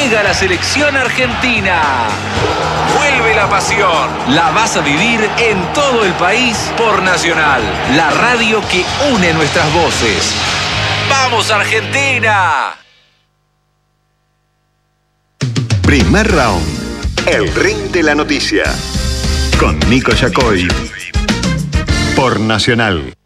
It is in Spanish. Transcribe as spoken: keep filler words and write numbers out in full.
Juega la selección argentina. Vuelve la pasión. La vas a vivir en todo el país por Nacional, la radio que une nuestras voces. ¡Vamos, Argentina! Primer round. El ring de la noticia. Con Nico Yacoy. Por Nacional.